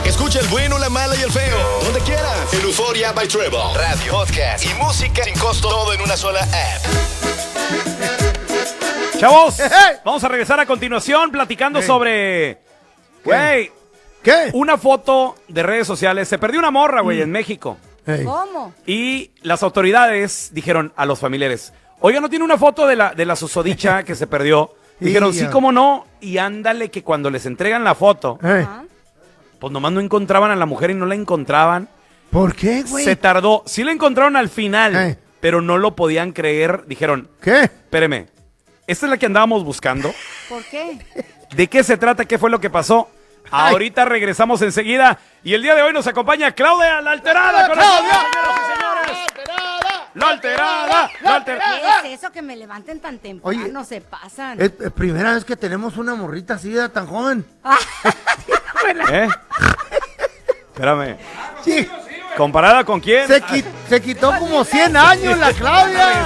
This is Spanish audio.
Escucha el bueno, la mala y el feo. Donde quieras. En Euforia by Trevor. Radio, podcast y música sin costo. Todo en una sola app. Chavos, vamos a regresar a continuación platicando sobre... Güey, ¿Qué? una foto de redes sociales. Se perdió una morra, güey, en México. ¿Cómo? Y las autoridades dijeron a los familiares, oiga, ¿no tiene una foto de la susodicha que se perdió? Dijeron, sí, cómo no. Y ándale que cuando les entregan la foto, pues nomás no encontraban a la mujer y no la encontraban. ¿Por qué, güey? Se tardó. Sí la encontraron al final, pero no lo podían creer. Dijeron, ¿qué? Espéreme, ¿esta es la que andábamos buscando? ¿Por qué? ¿De qué se trata? ¿Qué fue lo que pasó? Ahorita regresamos enseguida. Y el día de hoy nos acompaña Claudia, la alterada. Con ¡Claudia! señoras y señores. ¡La alterada! ¡La alterada! ¿Qué es eso que me levanten tan temprano? Oye, se pasan. Es primera vez que tenemos una morrita así de tan joven. Espérame. Sí. ¿Comparada con quién? Se quitó como 100 años la Claudia.